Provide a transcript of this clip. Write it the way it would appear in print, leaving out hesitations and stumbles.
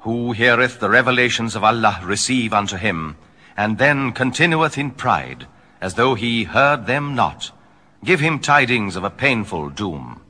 Who heareth the revelations of Allah receive unto him, and then continueth in pride, as though he heard them not, give him tidings of a painful doom.